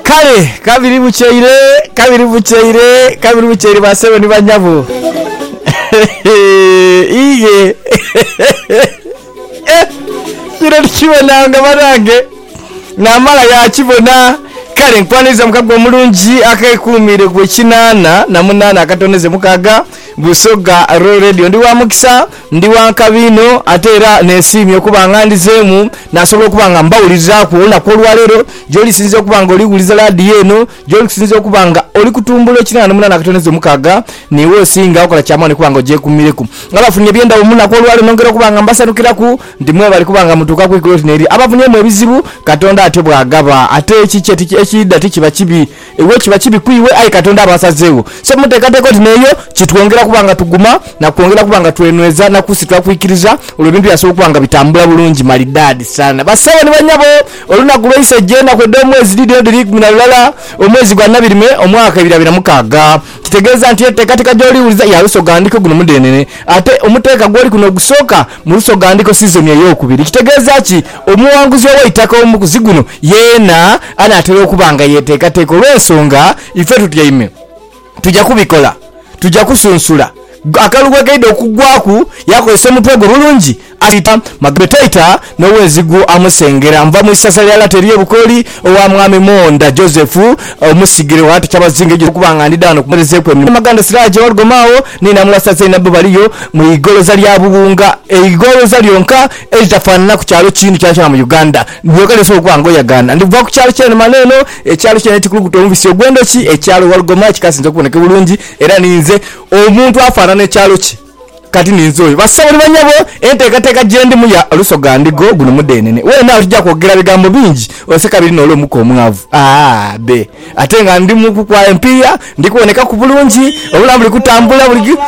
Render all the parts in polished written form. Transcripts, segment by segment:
kale kabiri bucheire basebe ni banyabo iye kiro kibona nga barange namala ya kibona kale nkwaniza mukagwa mulungi akakumire ku 8 na 8 akatoneze mukaga Busoga Radio ndi wa mukisa ndi wa kabino atera nesimi okubanga ndizemu nasobola okubanga mbawuliza kuona ko lwalero joli sinze okubanga oli kuliza radio eno joli sinze okubanga oli kutumbula 8 na 8 akatoneze mukaga niwe singa okola chamane kubanga je kumireku abafunye byenda omuna ko lwalero nongera kubanga mbasanukira ku ndimwe bali kubanga mutuka ku ikroti abafunye mu bizibu katonda atebwa agaba ate ekida tikiba kibi ewe kiba kibi kuiwe ai katonda abasazewo so mutekateko tineyo kitwongera kubanga tuguma na kuongera kubanga tuenweza na kusitwa kuikiriza olubintu yaso kubanga bitambula bulungi malidadi sana basawo ni banyabo oluna kubaise jena kwe mwezi lidio minalala omwezi gwa 2 omwaka 2026 kitegeza nti tekatika joli uliza ya Lusoga ndiko guno mudenene ate omuteka goli kuno gusoka mu Lusoga ndiko season ya yokubiri kitegeza ki omuwanguzi waitaka omukuziguno yena anatero kubanga yetekateko lwensonga ife tutyaime tujja kubikola tujja kusunsula akalugwe gaide okugwaku yakozesa mutwego bulungi alita magbetaita nowezigu amusengera mva mu isasa lya lateriye bukoli owa mwami Monda Joseph omusigire wati kyabazinge gyo kubanga ndidano kumuleze kwe maganda siraje walgomawo nina mulasase na baliyo mu igolo za lya bubunga igolo za lyonka ezitafanana ku kyalo kindi kya mu Uganda byokale so kwango yagana ndiva ku kyalo kyene maneno ekyalo kyene tikulu kutomvisi ogwendo ki ekyalo walgoma kikasinze kuboneka bulungi era ninze omuntu afanana ekyalo ki kati ninzoyo basawo banyabo entekateka jende mu ya Lusoga ndigo guno mudenene wena otujja kwogera bigambo bingi oseka biri nolo muko omwavu be atenga ndi muku kwa empia ndikuoneka ku bulungi obulambuli kutambula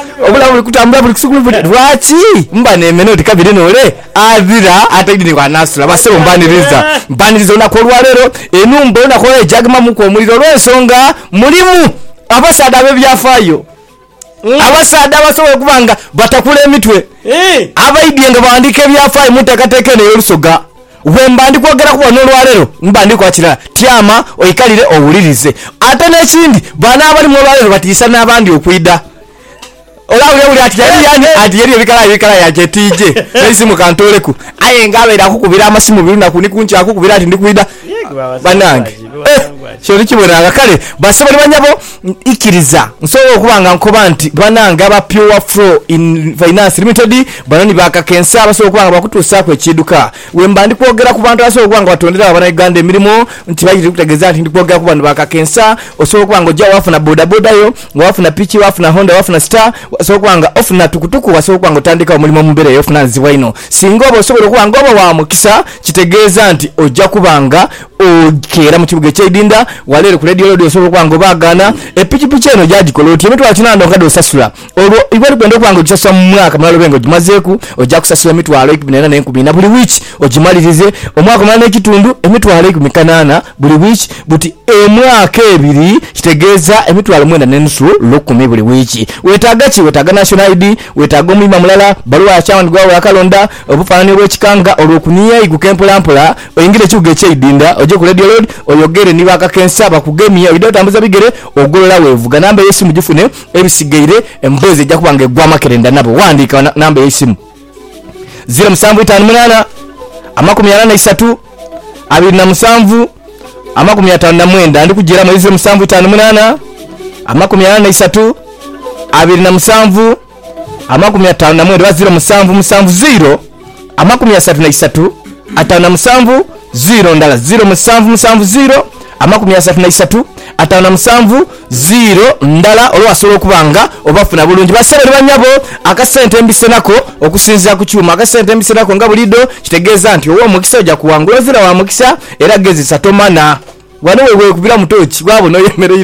buli kisukulu lwaki mba nemene otikabiri nole azira atagini kwa nasula basawo mbaniriza na kolwalero enumba ona ko ejagma muko omuliro lwensonga mulimu abasada bebyafayo abasada basobola kubanga batakula emitwe abaidye nga bandike byafaye mutekateke ne Lusoga wemba ndikwogera kuba n'olwalero mbandiko akira tyama oyikalire owulirize ate n'ekindi bana abali mu olwalero batiisa n'abandi okwida olawulya uli ati yeri ebikala yake tije n'esimu kantoleku aye ngabeera akukubira amasimu birunaku nikunki akukubira ati ndikwida banange kyoli kibonanga kale basabali banyabo ikiriza nsobola okubanga nkoba nti bananga aba Pure Flow in Finance Limited banani bakakensa abasobola okubanga bakutuusaako ekiduka wemba ndikwogera ku bantu abasobola okubanga batondera abana Uganda emirimu nti bayiri kutegeeza nti ndikwogera ku bantu bakakensa osobola okubanga ojja wafuna bodaboda yo wafuna piki wafuna Honda wafuna Star osobola okubanga ofuna tukutuku wasobola okubanga otandika omulimu omubere yofuna nziwaino singa oba osobola okubanga oba wa mukisa kitegeeza nti ojja kubanga okera mu kibuga eky'Idinda walero ku radio load osobola okubanga obagana epikipichi eno gyagikola oti emitwalo 8 nga osasula olwo ibali kwenda okubanga okisasula mu mwaka malalo bengo gimazeeku ojja kusasula emitwalo 14 buli week ogimalirize omwaka malala n'ekitundu emitwalo 18 buli week buti emwaka ebiri kitegeeza emitwalo 9.5 buli week wetaaga ki wetaaga national ID wetaaga omuyima mulala baluwa ya chairman gwawe akalonda obufaananyi bw'ekikanga olw'okuniya igukempolampola oyingire ekibuga eky'Idinda oje ku radio load oyogere niba akakensa bakugemia video tambuza bigere ogolola wevuga namba y'esimu gifune ebisigaire emboze ejja kubanga egwa makerenda nabo wandika namba y'esimu 0758 83 27 59 ndi kujira mu 0758 83 27 59 0770 57 0 ndala 0770 33 57 0 ndala olwasobola okubanga obafuna bulungi basabali banyabo akasente embisenako okusinzira ku kyuma akasente embisenako nga bulido kitegeeza nti owo mukisa ojja kuwangula zira wa mukisa era gezisa tomana wano wewe kubira mutochi gwabo no yemereye